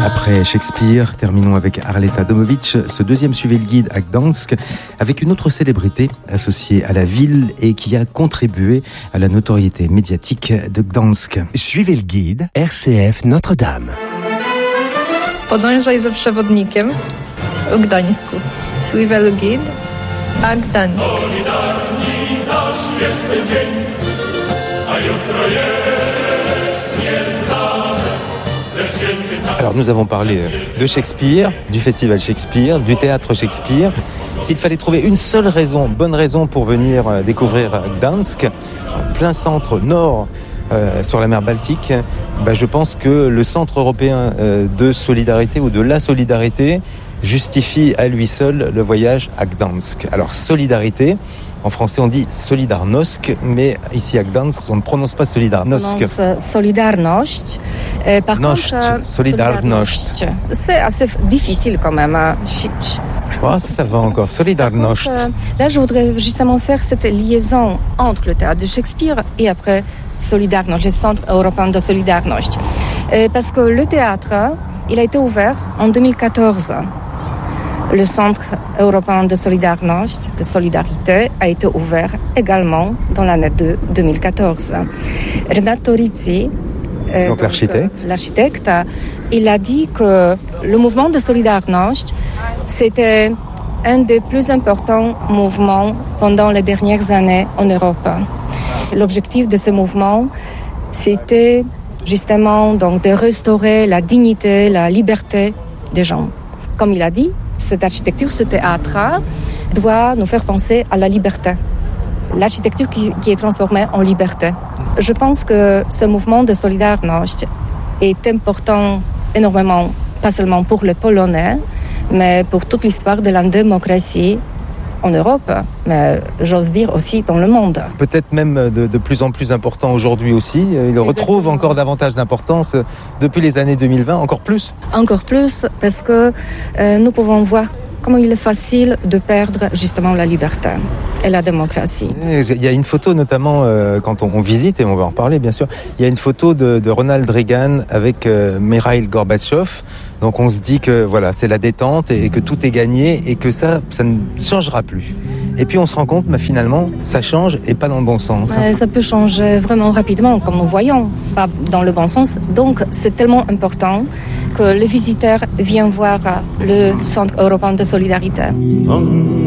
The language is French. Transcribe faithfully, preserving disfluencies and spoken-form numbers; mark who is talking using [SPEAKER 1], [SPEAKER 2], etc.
[SPEAKER 1] Après Shakespeare, terminons avec Arleta Domovic, ce deuxième Suivez le guide à Gdansk, avec une autre célébrité associée à la ville et qui a contribué à la notoriété médiatique de Gdansk.
[SPEAKER 2] Suivez le guide, R C F Notre-Dame.
[SPEAKER 3] Podążaj za przewodnikiem w Gdańsku. Suivez le guide à Gdansk.
[SPEAKER 1] Alors nous avons parlé de Shakespeare, du festival Shakespeare, du théâtre Shakespeare. S'il fallait trouver une seule raison, bonne raison pour venir découvrir Gdansk, en plein centre nord, euh, sur la mer Baltique, bah je pense que le Centre européen de solidarité ou de la solidarité justifie à lui seul le voyage à Gdansk. Alors solidarité, en français on dit Solidarność, mais ici à Gdansk on ne prononce pas Solidarność.
[SPEAKER 4] On prononce Solidarność. Euh, par
[SPEAKER 1] Ność,
[SPEAKER 4] contre,
[SPEAKER 1] Solidarność.
[SPEAKER 4] C'est assez difficile quand même. Hein.
[SPEAKER 1] Oh, ça, ça va encore. Solidarność.
[SPEAKER 4] Contre, là, je voudrais justement faire cette liaison entre le théâtre de Shakespeare et après Solidarność, le Centre européen de Solidarność. Euh, parce que le théâtre, il a été ouvert en deux mille quatorze. Le Centre européen de Solidarność, de solidarité, a été ouvert également dans l'année de deux mille quatorze. Renato Rizzi, euh,
[SPEAKER 1] donc, donc l'architecte.
[SPEAKER 4] Euh, l'architecte, il a dit que le mouvement de Solidarność, c'était un des plus importants mouvements pendant les dernières années en Europe. L'objectif de ce mouvement, c'était justement donc de restaurer la dignité, la liberté des gens. Comme il a dit, cette architecture, ce théâtre doit nous faire penser à la liberté. L'architecture qui, qui est transformée en liberté. Je pense que ce mouvement de Solidarność est important énormément, pas seulement pour les Polonais, mais pour toute l'histoire de la démocratie en Europe, mais j'ose dire aussi dans le monde.
[SPEAKER 1] Peut-être même de, de plus en plus important aujourd'hui aussi. Il Exactement. retrouve encore davantage d'importance depuis les années deux mille vingt, encore plus.
[SPEAKER 4] Encore plus, parce que euh, nous pouvons voir comment il est facile de perdre justement la liberté et la démocratie.
[SPEAKER 1] Il y a une photo notamment euh, quand on, on visite, et on va en reparler bien sûr, il y a une photo de, de Ronald Reagan avec euh, Mikhail Gorbatchev. Donc on se dit que voilà, c'est la détente et que tout est gagné et que ça, ça ne changera plus. Et puis on se rend compte, bah, finalement, ça change et pas dans le bon sens.
[SPEAKER 4] Ouais, ça peut changer vraiment rapidement, comme nous voyons, pas dans le bon sens. Donc c'est tellement important que les visiteurs viennent voir le Centre européen de solidarité.